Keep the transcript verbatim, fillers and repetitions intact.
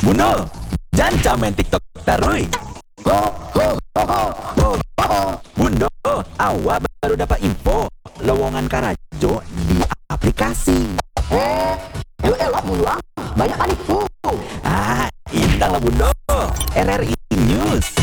Bundo, jangan main TikTok taruy. Bundo, awak baru dapat info lowongan Karajo di aplikasi. Eh, lu elok muluang, banyak panipu. Ah, indang lah Bundo. R R I